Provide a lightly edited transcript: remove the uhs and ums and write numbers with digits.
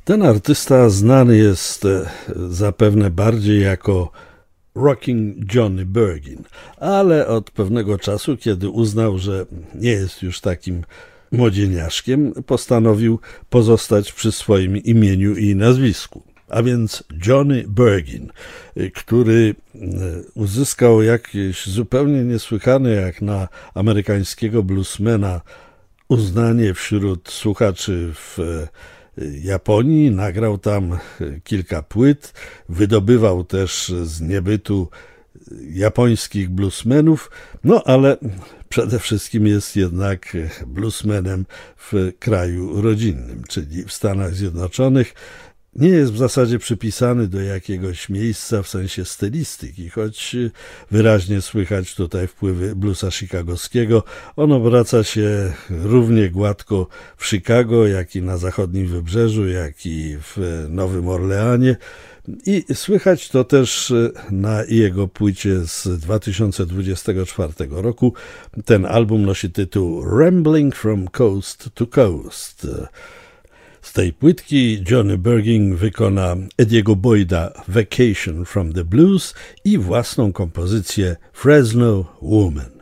Ten artysta znany jest zapewne bardziej jako Rocking Johnny Bergin, ale od pewnego czasu, kiedy uznał, że nie jest już takim młodzieniaszkiem, postanowił pozostać przy swoim imieniu i nazwisku. A więc Johnny Bergin, który uzyskał jakieś zupełnie niesłychane jak na amerykańskiego bluesmana uznanie wśród słuchaczy w Japonii, nagrał tam kilka płyt, wydobywał też z niebytu japońskich bluesmenów, no ale przede wszystkim jest jednak bluesmanem w kraju rodzinnym, czyli w Stanach Zjednoczonych. Nie jest w zasadzie przypisany do jakiegoś miejsca w sensie stylistyki, choć wyraźnie słychać tutaj wpływy bluesa chicagowskiego. On obraca się równie gładko w Chicago, jak i na zachodnim wybrzeżu, jak i w Nowym Orleanie. I słychać to też na jego płycie z 2024 roku. Ten album nosi tytuł Rambling from Coast to Coast. Z tej płytki Johnny Bergin wykona Ediego Boyda Vacation from the Blues i własną kompozycję Fresno Woman.